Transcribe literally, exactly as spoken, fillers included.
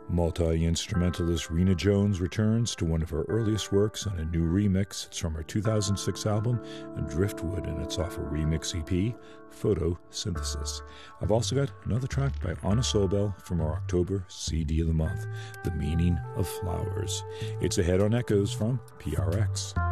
Multi-instrumentalist Rena Jones returns to one of her earliest works on a new remix. It's from her two thousand six album, Driftwood, and it's off a remix E P, Photosynthesis. I've also got another track by Anna Sobel from our October C D of the month, The Meaning of Flowers. It's ahead on Echoes from P R X.